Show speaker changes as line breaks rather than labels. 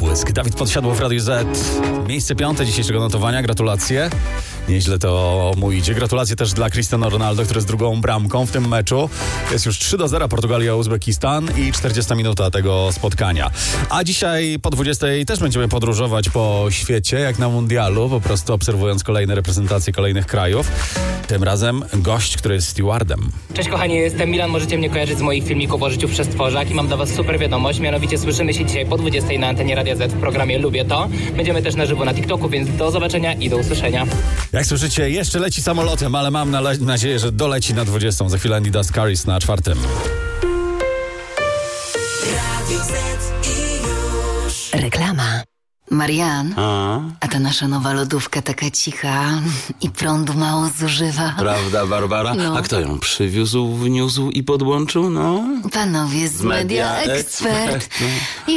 Błysk. Dawid Podsiadło w Radiu Z. Miejsce 5 dzisiejszego notowania. Gratulacje. Nieźle to mu idzie. Gratulacje też dla Cristiano Ronaldo, który z drugą bramką w tym meczu. Jest już 3-0 Portugalia-Uzbekistan i 40 minuta tego spotkania. A dzisiaj po 20 też będziemy podróżować po świecie, jak na mundialu, po prostu obserwując kolejne reprezentacje kolejnych krajów. Tym razem gość, który jest stewardem.
Cześć kochani, jestem Milan, możecie mnie kojarzyć z moich filmików o życiu w Przestworzach i mam dla was super wiadomość, mianowicie słyszymy się dzisiaj po 20 na antenie Radia Z w programie Lubię To. Będziemy też na żywo na TikToku, więc do zobaczenia i do usłyszenia.
Jak słyszycie, jeszcze leci samolotem, ale mam nadzieję, że doleci na 20. Za chwilę Andy Dust Caris na 4.
Reklama. Marian, a ta nasza nowa lodówka taka cicha i prądu mało zużywa.
Prawda, Barbara?
No.
A kto ją przywiózł, wniósł i podłączył? No,
Panowie z Media Expert.